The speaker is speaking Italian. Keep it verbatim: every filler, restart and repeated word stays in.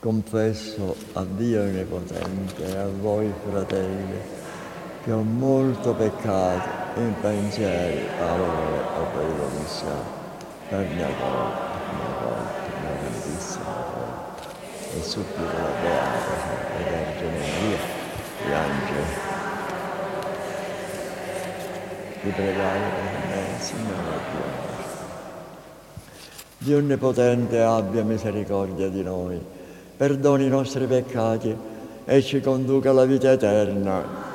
Confesso a Dio Onnipotente e a voi, fratelli, che ho molto peccato in pensieri, parole o per omissione, per mia colpa, mia colpa, mia grandissima colpa. E supplico la Beata Vergine Maria, gli angeli, di pregare per me, Signore Dio. Dio Onnipotente abbia misericordia di noi, perdoni i nostri peccati e ci conduca alla vita eterna.